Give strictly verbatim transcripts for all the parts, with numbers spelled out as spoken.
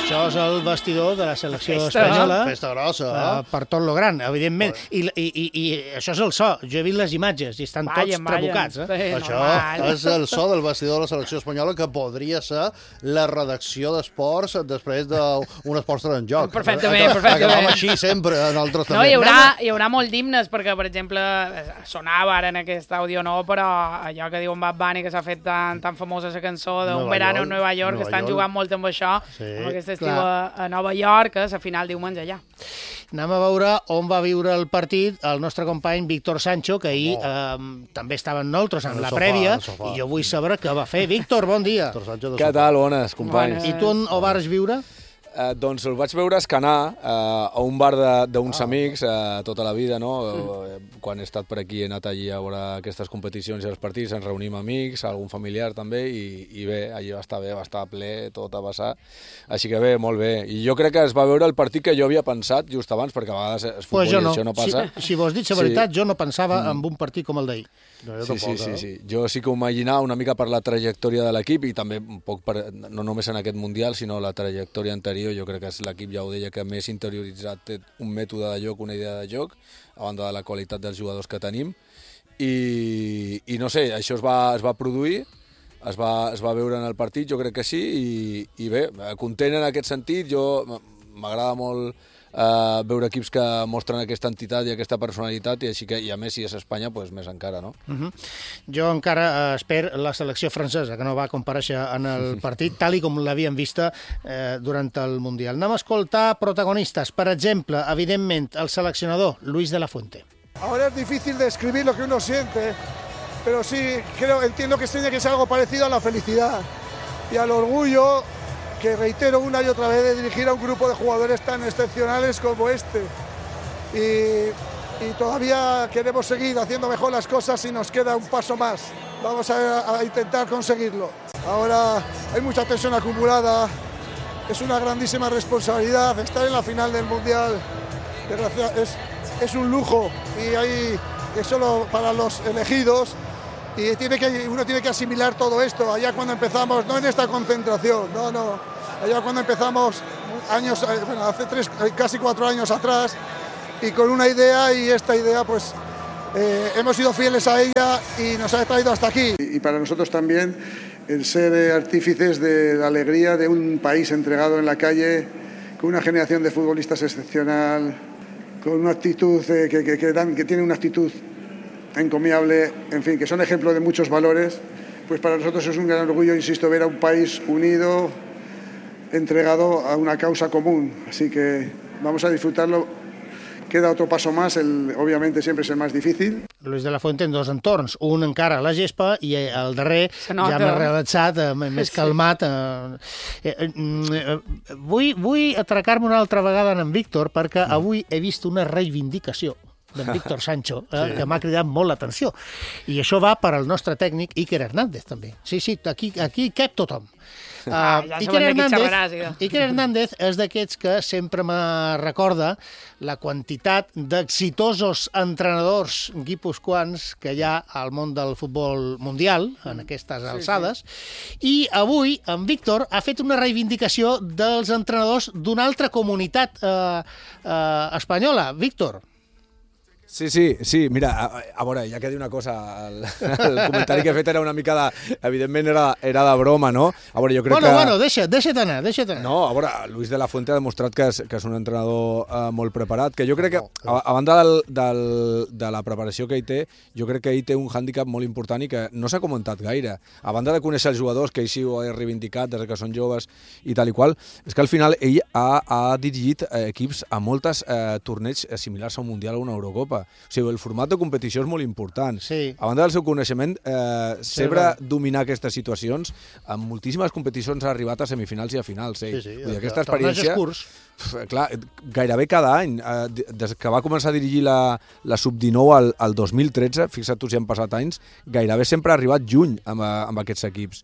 Això és el vestidor de la selecció espanyola. Festa grossa, eh? Per tot lo gran, evidentment. I, i, i, I això és el so. Jo he vist les imatges i estan tots trabucats. Eh? Això és el so del vestidor de la selecció espanyola, que podria ser la redacció d'esports després d'un esport en joc. Perfectament, perfectament. Acabam així sempre, en altres també. No, hi haurà, hi haurà molt d'himnes, perquè, per exemple, sonava ara en aquest àudio no, però allò que diu en Bad Bunny, que s'ha fet tan, tan famosa la cançó d'un verano en Nova York, que estan jugant molt amb això, amb aquest estiu a, a Nova York, que és a final diumenge allà. Anem a veure on va viure el partit el nostre company Víctor Sancho, que ahir oh. eh, també estava amb nosaltres en la sofà, prèvia, i jo vull saber què va fer. Víctor, bon dia. Què tal? Bones, companys. Bones. I tu on ho vas viure? Eh, doncs el vaig veure escanar eh, a un bar d'uns ah. amics eh, tota la vida, no? Mm. Quan he estat per aquí he anat allí a veure aquestes competicions i els partits, ens reunim amics, algun familiar també, i, i bé, allí va estar bé, va estar ple, tot a vessar. Així que bé, molt bé. I jo crec que es va veure el partit que jo havia pensat just abans, perquè a vegades es futbol pues i no. això no passa. Si, si vols dir la veritat, sí. jo no pensava mm. en un partit com el d'ahir. No, sí, tampoc, sí, sí, sí. Jo sí que ho imaginava una mica per la trajectòria de l'equip i també un poc per, no només en aquest Mundial, sinó la trajectòria anterior. Jo crec que és l'equip, ja ho deia, que més interioritzat té un mètode de joc, una idea de joc, a banda de la qualitat dels jugadors que tenim. I, i no sé, això es va, es va produir, es va, es va veure en el partit, jo crec que sí, i, i bé, content en aquest sentit. Jo m'agrada molt Uh, veure equips que mostren aquesta entitat i aquesta personalitat, i així que, i a més si és Espanya, pues, més encara, no? Uh-huh. Jo encara uh, espero la selecció francesa, que no va comparèixer en el partit, tal i com l'havíem vista eh, durant el Mundial. Anem a escoltar protagonistes. Per exemple, evidentment, el seleccionador Luis de la Fuente. Ahora es difícil describir lo que uno siente, pero sí, creo, entiendo que tiene que ser algo parecido a la felicidad y al orgullo, que reitero una y otra vez, de dirigir a un grupo de jugadores tan excepcionales como este. Y, y todavía queremos seguir haciendo mejor las cosas y nos queda un paso más. Vamos a, a intentar conseguirlo. Ahora hay mucha tensión acumulada, es una grandísima responsabilidad estar en la final del Mundial. Es, es un lujo y hay, es solo para los elegidos. Y tiene que, uno tiene que asimilar todo esto, allá cuando empezamos, no en esta concentración, no, no, allá cuando empezamos años, bueno, hace tres, casi cuatro años atrás, y con una idea, y esta idea pues eh, hemos sido fieles a ella y nos ha traído hasta aquí. Y para nosotros también el ser artífices de la alegría de un país entregado en la calle, con una generación de futbolistas excepcional, con una actitud eh, que, que, que, dan, que tiene una actitud encomiable, en fin, que son ejemplos de muchos valores, pues para nosotros es un gran orgullo, insisto, ver a un país unido, entregado a una causa común. Así que vamos a disfrutarlo. Queda otro paso más, el, obviamente siempre es el más difícil. Luis de la Fuente en dos entorns, un encara a la gespa i el darrer ja més relaxat, més calmat. Eh, eh, eh, vull, vull atracar-me una altra vegada en Víctor, perquè avui he vist una reivindicació d'en Víctor Sancho, eh, sí. que m'ha cridat molt l'atenció. I això va per al nostre tècnic Iker Hernández, també. Sí, sí, aquí, aquí cap tothom. Uh, ah, ja Iker, Hernández, xerraràs, ja. Iker Hernández és d'aquests que sempre me recorda la quantitat d'exitosos entrenadors guipuscoans que hi ha al món del futbol mundial, en aquestes alçades, sí, sí. I avui en Víctor ha fet una reivindicació dels entrenadors d'una altra comunitat eh, eh, espanyola. Víctor. Sí, sí, sí, mira, a, a veure, ja que dir una cosa, el, el comentari que he fet era una mica de, evidentment era, era de broma, no? A veure, jo crec bueno, que... Bueno, deixa, deixa't anar, deixa't anar. No, a veure, Luis de la Fuente ha demostrat que és, que és un entrenador eh, molt preparat, que jo crec que, a, a banda del, del, de la preparació que ell té, jo crec que ell té un hàndicap molt important i que no s'ha comentat gaire. A banda de conèixer els jugadors, que ell sí ho ha reivindicat des que són joves i tal i qual, és que al final ell ha, ha dirigit eh, equips a moltes eh, torneigs similars a un Mundial o una Eurocopa. O sigui, el format de competició és molt important. Sí. A banda del seu coneixement, eh, sempre sí, dominar aquestes situacions, en moltíssimes competicions ha arribat a semifinals i a finals. Eh? Sí, sí. Vull dir, aquesta experiència... Pf, clar, gairebé cada any, eh, des que va començar a dirigir la, la sub dinou al, al dos mil tretze, fixa't tu si han passat anys, gairebé sempre ha arribat juny amb, amb aquests equips.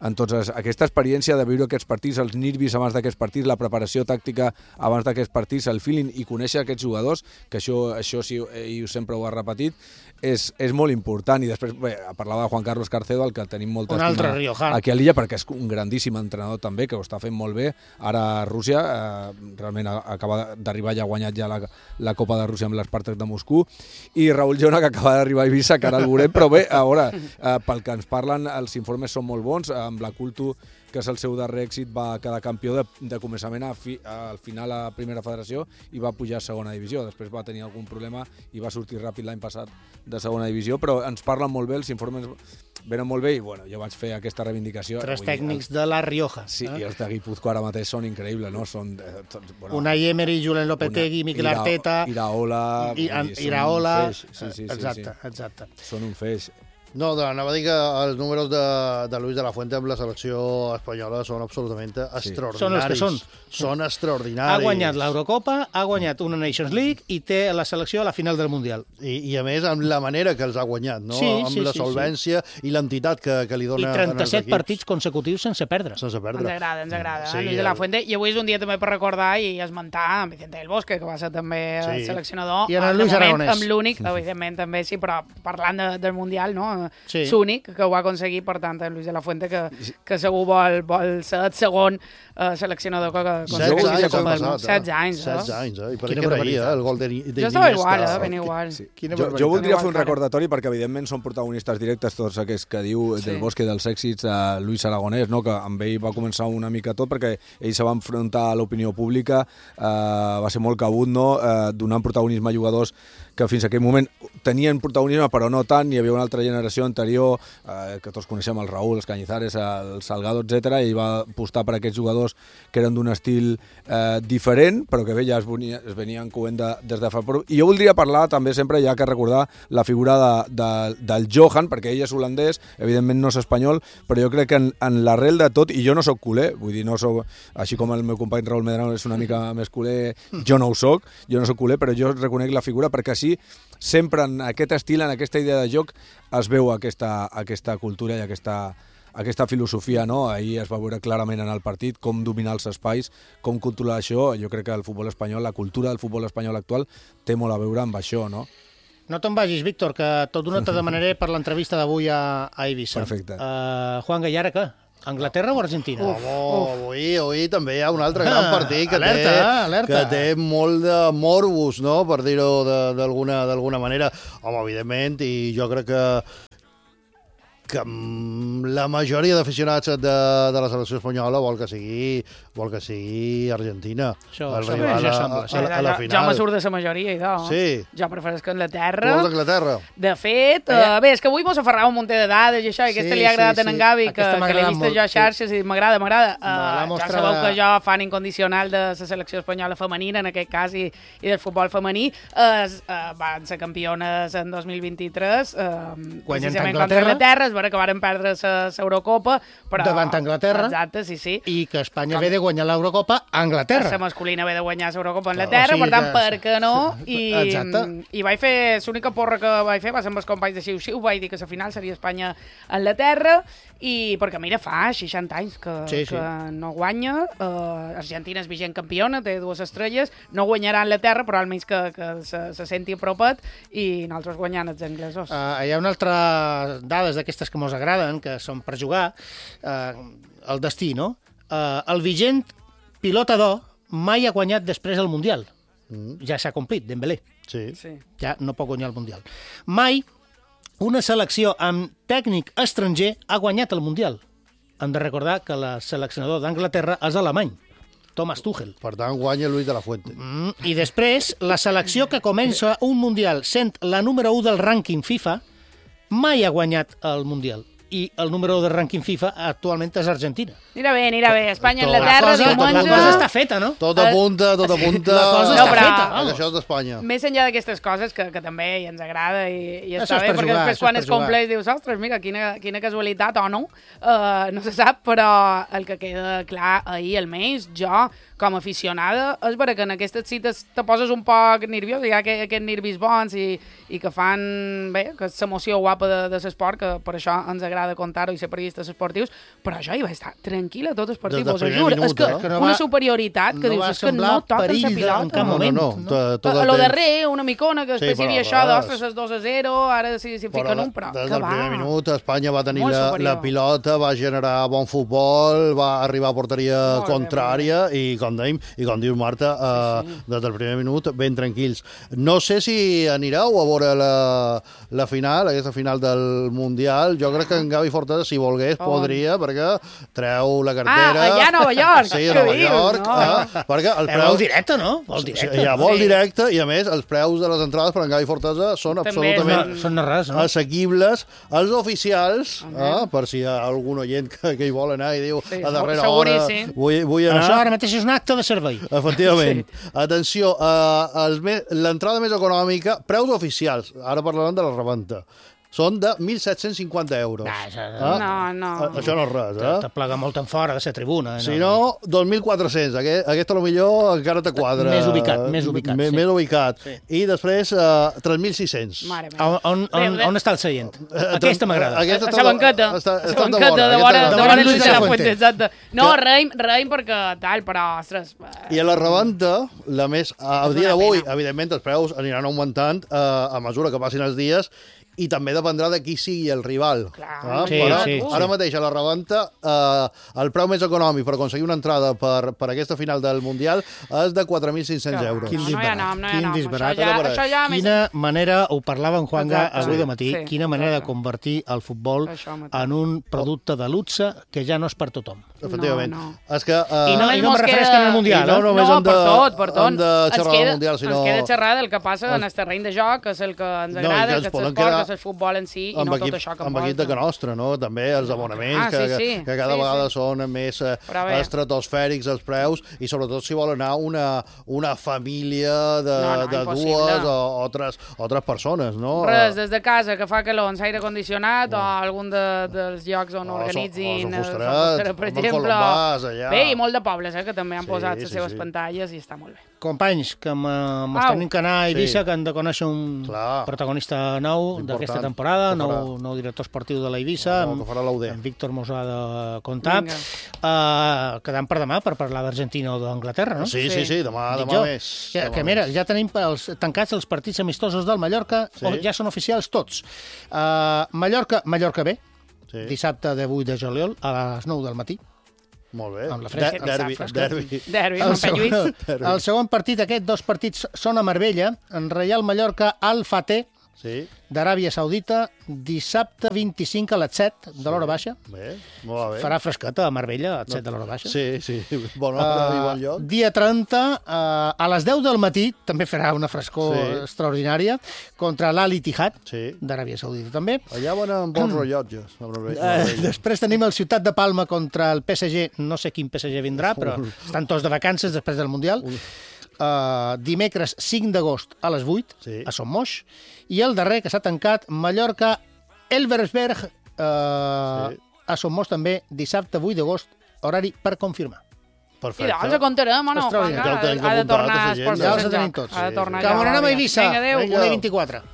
en tots aquesta experiència de viure aquests partits, els nervis abans d'aquests partits, la preparació tàctica abans d'aquests partits, el feeling i conèixer aquests jugadors, que això, això sí, ell sempre ho ha repetit, és, és molt important. I després bé, parlava de Juan Carlos Carcedo, el que tenim molta estima aquí a l'illa, perquè és un grandíssim entrenador també, que ho està fent molt bé. Ara a Rússia, eh, realment acaba d'arribar, ja ha guanyat ja la, la Copa de Rússia amb l'Spartak de Moscou, i Raúl Llona, que acaba d'arribar a Eivissa, que ara el veurem, però bé, a veure, eh, pel que ens parlen, els informes són molt bons, amb la Culto, que és el seu darrer èxit, va quedar campió de, de començament a fi, al final a Primera Federació i va pujar a Segona Divisió. Després va tenir algun problema i va sortir ràpid l'any passat de Segona Divisió, però ens parlen molt bé, els informes venen molt bé i bueno, jo vaig fer aquesta reivindicació. Tres tècnics de La Rioja. Sí, eh? I els de Guipúzcoa ara mateix són increïbles, no? Són, eh, tots, bueno, Unai Emery, Julen Lopetegui, Miquel Ira, Arteta... Iraola... I, Iraola... Sí, sí, sí, exacte, sí. exacte. Són un feix. No, anava a dir que els números de, de Luis de la Fuente amb la selecció espanyola són absolutament sí. extraordinaris. Són els que són. Són extraordinaris. Ha guanyat l'Eurocopa, ha guanyat una Nations League i té la selecció a la final del Mundial. I, i a més, amb la manera que els ha guanyat, no? Sí, amb sí, la sí, solvència sí. i l'entitat que, que li dona... I trenta-set partits consecutius sense perdre. Sense perdre. Ens agrada, ens agrada. Sí, Luis de la Fuente. I avui és un dia també per recordar i esmentar a Vicente del Bosque, que va ser també sí. seleccionador. I en el Luis Aragonès. Amb l'únic, evidentment també sí, però parlant de, del Mundial, no? Sí. L'únic que ho va aconseguir, per tant, en Luis de la Fuente, que, que segur vol, vol ser el segon eh, seleccionador que aconsegueix la Copa del Món. setze anys, eh? setze anys, eh? I per què veia el gol de Jo estava igual, eh? Ben igual. Sí. Jo, jo voldria fer un recordatori, perquè evidentment són protagonistes directes tots aquests que diu sí. del Bosque dels èxits a Luis Aragonès, no? Que amb ell va començar una mica tot, perquè ell se va enfrontar a l'opinió pública, eh, va ser molt cabut, no? Eh, donant protagonisme a jugadors que fins a aquell moment tenien protagonisme, però no tant, hi havia una altra generació anterior, eh, que tots coneixem, el Raúl, els Cañizares, el Salgado, etcètera, i va apostar per aquests jugadors que eren d'un estil eh, diferent, però que bé, ja es, venia, es venien coent de, des de fa prou. I jo voldria parlar també sempre, ja que recordar la figura de, de, del Johan, perquè ell és holandès, evidentment no és espanyol, però jo crec que en, en l'arrel de tot, i jo no sóc culer, vull dir, no sóc, així com el meu company Raúl Medrano és una mica més culer, jo no ho soc, jo no soc culer, però jo reconec la figura perquè sí, sempre en aquest estil, en aquesta idea de joc, es veu aquesta, aquesta cultura i aquesta, aquesta filosofia, no? Ahir es va veure clarament en el partit com dominar els espais, com controlar això. Jo crec que el futbol espanyol, la cultura del futbol espanyol actual, té molt a veure amb això, no? No te'n vagis, Víctor, que tot d'una te demanaré per l'entrevista d'avui a, a Eivissa. Perfecte. Uh, Juan Gallara, què? Anglaterra o Argentina? Uf, oh, avui, avui també hi ha un altre gran partit que, alerta, té, alerta. que té molt de morbus, no? Per dir-ho d'alguna manera. Home, evidentment, i jo crec que que la majoria d'aficionats de, de la selecció espanyola vol que sigui, vol que sigui Argentina. Això, el això rival ja a, sembla. a, a, a la jo, final. jo me surt de la majoria, i no? Sí. Jo prefereixo que Tu Anglaterra. vols Anglaterra? De fet, eh, bé, és que avui mos aferrava un munt de dades i això, i aquesta Sí, li ha agradat sí, a en sí. Gavi, que, Aquesta m'ha que l'he agradat vist molt, jo a xarxes i m'agrada, m'agrada. Me l'ha Uh, ja mostrada- sabeu que jo, fan incondicional de la selecció espanyola femenina, en aquest cas, i, i del futbol femení, es, uh, van ser campiones en dos mil vint-i-tres, uh, precisament contra Anglaterra, és vera que varen perdre l'Eurocopa, però... Davant Anglaterra. Exacte, sí, sí. I que Espanya ve de guanyar l'Eurocopa a Anglaterra. La masculina ve de guanyar l'Eurocopa a Anglaterra, O sigui per tant, que- per què no? I, Exacte. I vaig fer, l'única porra que vaig fer va ser amb els companys de Xiu-Xiu, vaig dir que la final seria Espanya-Anglaterra, i perquè mira, fa seixanta anys que, Sí, sí. que no guanya, uh, Argentina és vigent campiona, té dues estrelles, no guanyarà Anglaterra, però almenys que, que se, se senti a propet, i nosaltres guanyant els anglesos. Uh, hi ha una altra dades d'aquestes que mos agraden, que són per jugar, uh, el destí, no? Uh, el vigent pilota d'or mai ha guanyat després el Mundial. Mm. Ja s'ha complit, Dembélé. Sí. Sí. Ja no pot guanyar el Mundial. Mai una selecció amb tècnic estranger ha guanyat el Mundial. Hem de recordar que el seleccionador d'Anglaterra és alemany, Thomas Tuchel. Per tant, guanya Luis de la Fuente. Mm, I després, la selecció que comença un Mundial sent la número u del rànquing FIFA mai ha guanyat el Mundial. I el número u del rànquing FIFA actualment és Argentina. Anirà bé, anirà bé. Espanya, Tot- Anglaterra, la cosa, diumenge... la cosa està feta, no? Tot apunta, tot apunta... La cosa està a- feta, a vamos. Això és d'Espanya. Més enllà d'aquestes coses, que, que també i ens agrada i, i Això està és bé, per perquè jugar, després això és quan per es compleix dius, ostres, mira, quina, quina casualitat o no, uh, no se sap, però el que queda clar ahir, almenys, jo, com a aficionada, és vera que en aquestes cites te poses un poc nerviós, hi ha aquest, aquest nervis bons i, i que fan, bé, que és l'emoció guapa de, de l'esport, que per això ens agrada m'agrada contar-ho i ser periodistes esportius, però jo hi vaig estar tranquil·la tot el partit, Des us ho del juro. primer És que minut, eh? una superioritat que no dius, va és que semblar no toquen perill la de- pilota. en cap No, no, moment. no. no? Tot- tot A el lo temps. darrer, una micona, que Sí, després hi havia però això, res. d'ostres, és dos a zero, ara si s'hi fiquen un, però des que del va. primer minut Espanya va tenir Molt la, superior. la pilota, va generar bon futbol, va arribar a porteria Molt bé, contrària i, com dèiem, i com diu Marta, eh, Sí, sí. des del primer minut ben tranquils. No sé si anireu a veure la, la final, aquesta final del Mundial. Jo crec que en Gavi Fortesa, si volgués, On? podria, perquè treu la cartera... Ah, allà a Nova York. Sí, a Què Nova dius? York. No. Eh, perquè el Eh, preu... vol directe, no? Vol Sí, directe. hi ha vol Sí. directe i, a més, els preus de les entrades per en Gavi Fortesa són També absolutament No, són res, no? assequibles. Els oficials, eh, per si hi ha algun oient que, que hi vol anar i diu Sí, a darrera hora seguríssim. vull, vull anar... Això ara mateix és un acte de servei. Efectivament. Atenció, eh, els me- l'entrada més econòmica, preus oficials, ara parlarem de la reventa, són de mil set-cents cinquanta euros. Ah, això, Ah, No, no. a- Això no és res, te, eh? te plega molt en fora de ser tribuna. Eh? Si no, dos mil quatre-cents. Aquest, aquest a lo millor encara te quadra. Més ubicat, més ubicat, Més, sí. més ubicat. Sí. I després, uh, tres mil sis-cents. Mare meva. On, on, on, on està el seient? Aquesta m'agrada. Aquesta A està- la banqueta. Està, A està la de banqueta vora. de aquesta vora, està de de vora vora. Luis de la Fuente. Fuente, exacte. No, reim, reim perquè tal, però, ostres... I a la reventa, la més, a, a És dia una d'avui, pena. evidentment, els preus aniran augmentant eh, a mesura que passin els dies i també dependrà de qui sigui el rival. Clar, Sí, Però sí, ara sí. mateix, a la reventa, eh, el preu més econòmic per aconseguir una entrada per, per aquesta final del Mundial és de quatre mil cinc-cents Que va. euros. Quin No, no hi ha disbarat, nom, no hi ha quin nom. disbarat. Això ja, Què te això ja més... Quina manera, ho parlava en Juanga Exacte. avui de Sí, matí, sí, quina manera de exacte. convertir el futbol Això mateix. en un producte de luxe que ja no és per tothom. Efectivament. No, no. És que... Eh, I no, i no mos me refereix queda- que en el Mundial, I no eh? només no, hem de- per tot, per tot. hem de Ens xerrar queda, del Mundial, sinó... Ens queda xerrar del que passa en el terreny de joc, que és el que ens No, i que agrada, ens que és poden l'esport, quedar que és el futbol en si, i amb no equip, tot això que amb equip de que nostre, no? També els abonaments, Ah, sí, que, sí. que cada Sí, vegada sí. són més eh, Però bé. estratosfèrics els preus, i sobretot si vol anar una, una família de, No, no, de impossible. dues o, o, tres, o tres persones, no? Res, des de casa, que fa calor, amb aire condicionat, o algun de, dels llocs on O organitzin... a eh, Sofostrat, Sofostrat, per amb el exemple. Colombàs, allà. Bé, i molt de pobles, eh, que també han Sí, posat les sí, seves sí. pantalles i està molt bé. Companys, que mos Au. tenim que anar a Eivissa, Sí. que han de conèixer un Clar. protagonista nou Important. d'aquesta temporada, Que farà. nou, nou director esportiu de l'Eivissa, No, que farà l'A U D. en Víctor mos ho ha de contar. Vinga. Uh, quedant per demà per parlar d'Argentina o d'Anglaterra, no? Sí, sí, Sí. sí, demà, Dic demà jo. més. Ja, demà que mira, més. ja tenim els, tancats els partits amistosos del Mallorca, Sí. o ja són oficials tots. Uh, Mallorca, Mallorca B, Sí. dissabte de vuit de juliol a les nou del matí. Molt bé. amb la fresca, De- derbi, amb derbi. Derbi, El amb Lluís. segon, el segon partit, aquests dos partits són a Marbella, en Reial Mallorca al Fateh, Sí, d'Aràbia Saudita, dissabte vint-i-cinc a les set de l'hora baixa. bé, molt bé. Farà fresqueta a Marbella a les set de l'hora baixa. Sí, sí, bona hora i bon lloc. Dia trenta, uh, a les deu del matí, també farà una frescor Sí. extraordinària, contra l'Al Ittihad, Sí. d'Aràbia Saudita també. Allà van amb bons rellotges. a Marbella. Eh, després tenim el Ciutat de Palma contra el P S G, no sé quin P S G vindrà, però estan tots de vacances després del Mundial. Uh, dimecres cinc d'agost a les vuit, Sí. a Son Moix, i el darrer que s'ha tancat, Mallorca, Elversberg, uh, Sí. a Son Moix també, dissabte vuit d'agost, horari per confirmar. I Perfecte. doncs, contarem, o no? Extraordinari. Juanca? Ja ho tenim que Ha de apuntar, tornar a aquesta Esports agenda. Ja de els Sant tenim Joc. tots. Ha de tornar Que ja, m'anem a Glòria. Eivissa, Vinga, adéu. una i vint-i-quatre.